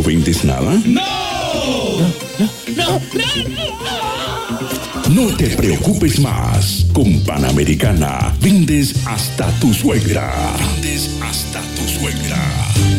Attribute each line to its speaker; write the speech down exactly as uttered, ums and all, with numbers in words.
Speaker 1: no vendes nada?
Speaker 2: ¡No! ¡No! ¡No! ¡No!
Speaker 1: No te preocupes más. Con Panamericana vendes hasta tu suegra. Vendes hasta tu suegra.